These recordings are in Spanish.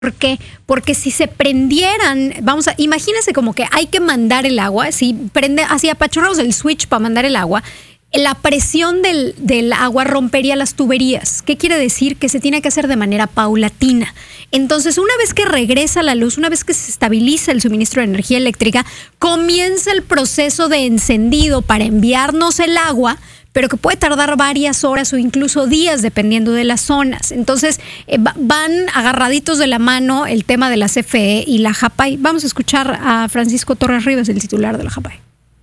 ¿Por qué? Porque si se prendieran, imagínense como que hay que mandar el agua, si prende, así apachurramos el switch para mandar el agua, la presión del agua rompería las tuberías. ¿Qué quiere decir? Que se tiene que hacer de manera paulatina. Entonces, una vez que regresa la luz, una vez que se estabiliza el suministro de energía eléctrica, comienza el proceso de encendido para enviarnos el agua, pero que puede tardar varias horas o incluso días dependiendo de las zonas. Entonces, van agarraditos de la mano el tema de la CFE y la JAPAI. Vamos a escuchar a Francisco Torres Rivas, el titular de la JAPAI.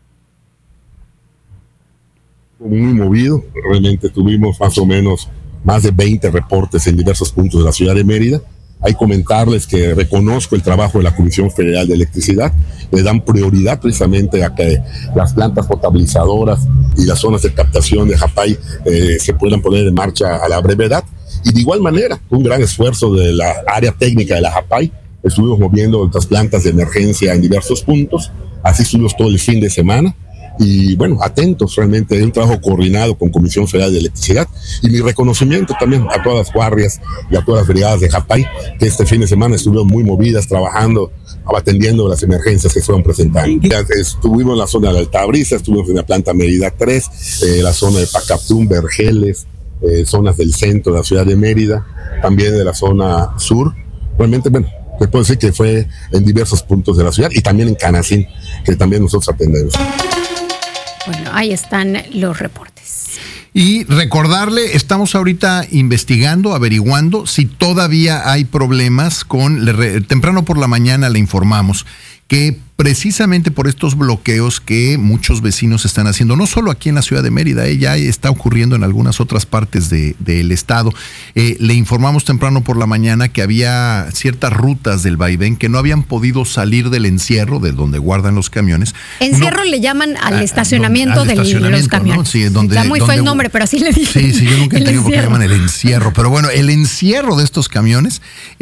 Muy movido, realmente tuvimos más o menos más de 20 reportes en diversos puntos de la ciudad de Mérida. Hay comentarles que reconozco el trabajo de la Comisión Federal de Electricidad. Le dan prioridad precisamente a que las plantas potabilizadoras y las zonas de captación de JAPAI se puedan poner en marcha a la brevedad. Y de igual manera, un gran esfuerzo de la área técnica de la JAPAI. Estuvimos moviendo otras plantas de emergencia en diversos puntos. Así estuvimos todo el fin de semana. Y bueno, atentos realmente, hay un trabajo coordinado con Comisión Federal de Electricidad, y mi reconocimiento también a todas las guardias y a todas las brigadas de JAPAI, que este fin de semana estuvieron muy movidas, trabajando, atendiendo las emergencias que se fueron presentando. Estuvimos en la zona de Altabrisa, estuvimos en la planta Mérida 3, la zona de Pacaptún, Vergeles, zonas del centro de la ciudad de Mérida, también de la zona sur. Realmente, bueno, te puedo decir que fue en diversos puntos de la ciudad y también en Canacín, que también nosotros atendemos. Bueno, ahí están los reportes. Y recordarle, estamos ahorita investigando, averiguando si todavía hay problemas con, temprano por la mañana le informamos que precisamente por estos bloqueos que muchos vecinos están haciendo, no solo aquí en la ciudad de Mérida, ya está ocurriendo en algunas otras partes del estado. Le informamos temprano por la mañana que había ciertas rutas del vaivén que no habían podido salir del encierro, de donde guardan los camiones. Encierro le llaman al estacionamiento de los camiones. ¿No? Sí, está muy feo el nombre, pero así le dicen. Sí, yo nunca he entendido por qué llaman el encierro. Pero bueno, el encierro de estos camiones,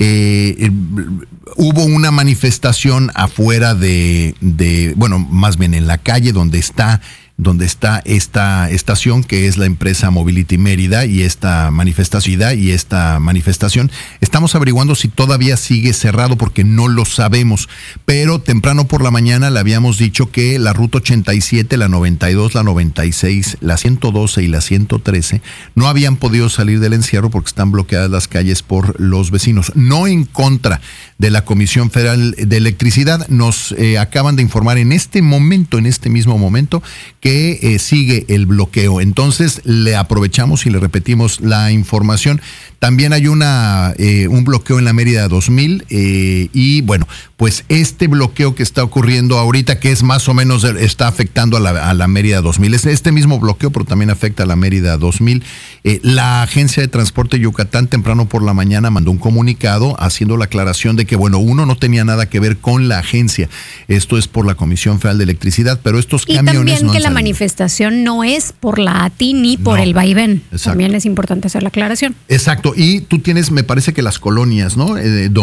hubo una manifestación afuera bueno, más bien en la calle donde está esta estación, que es la empresa Mobility Mérida, y esta manifestación. Estamos averiguando si todavía sigue cerrado porque no lo sabemos, pero temprano por la mañana le habíamos dicho que la ruta 87, la 92, la 96, la 112 y la 113 no habían podido salir del encierro porque están bloqueadas las calles por los vecinos. No en contra de la Comisión Federal de Electricidad, nos acaban de informar en este mismo momento, que sigue el bloqueo. Entonces le aprovechamos y le repetimos la información. También hay un bloqueo en la Mérida 2000 y bueno, pues este bloqueo que está ocurriendo ahorita, que es más o menos, está afectando a la Mérida 2000. Es este mismo bloqueo, pero también afecta a la Mérida 2000. La Agencia de Transporte Yucatán temprano por la mañana mandó un comunicado haciendo la aclaración de que, bueno, uno no tenía nada que ver con la agencia. Esto es por la Comisión Federal de Electricidad, pero estos camiones y también no que la manifestación no es por la ATI ni por el vaivén. Exacto. También es importante hacer la aclaración. Exacto. Y tú tienes, me parece que las colonias, ¿no?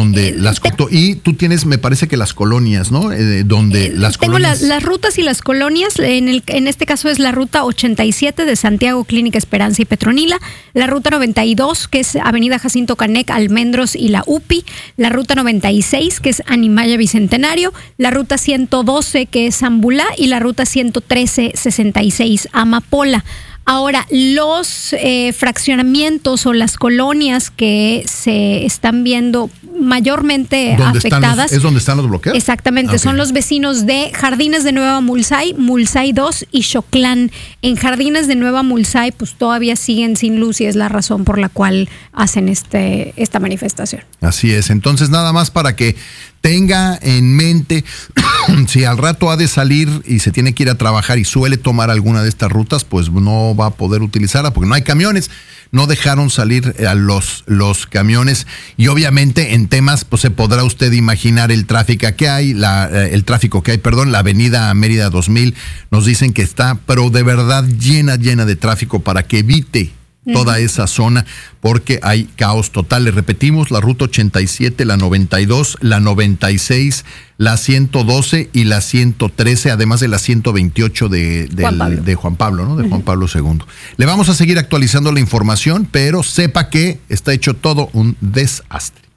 Y tú tienes, me parece que las colonias, ¿no? Tengo las rutas y las colonias. En este caso es la ruta 87 de Santiago, Clínica Esperanza y Petronila, la ruta 92, que es Avenida Jacinto Canec, Almendros y la UPI, la ruta 96, que es Animaya Bicentenario, la ruta 112, que es Zambulá, y la ruta 113-66, Amapola. Ahora, los fraccionamientos o las colonias que se están viendo mayormente afectadas. ¿Es donde están los bloqueos? Exactamente, okay. Son los vecinos de Jardines de Nueva Mulsay, Mulsay 2 y Xoclán. En Jardines de Nueva Mulsay, pues todavía siguen sin luz y es la razón por la cual hacen esta manifestación. Así es, entonces nada más para que tenga en mente, si al rato ha de salir y se tiene que ir a trabajar y suele tomar alguna de estas rutas, pues no va a poder utilizarla porque no hay camiones. No dejaron salir a los camiones y obviamente en temas, pues se podrá usted imaginar el tráfico que hay, la avenida Mérida 2000, nos dicen que está, pero de verdad llena de tráfico para que evite toda esa zona, porque hay caos total. Le repetimos, la ruta 87, la 92, la 96, la 112 y la 113, además de la 128 de Juan Pablo, ¿no? De Juan Pablo II. Le vamos a seguir actualizando la información, pero sepa que está hecho todo un desastre.